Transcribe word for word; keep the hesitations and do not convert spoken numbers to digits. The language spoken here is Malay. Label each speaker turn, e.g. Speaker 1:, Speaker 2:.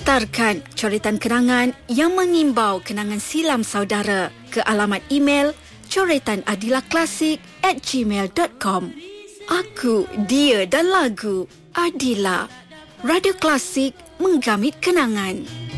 Speaker 1: Hantarkan coretan kenangan yang mengimbau kenangan silam saudara ke alamat email coretanadilahklasik at gmail dot com. Aku, dia dan lagu Adila. Radio Klasik menggamit kenangan.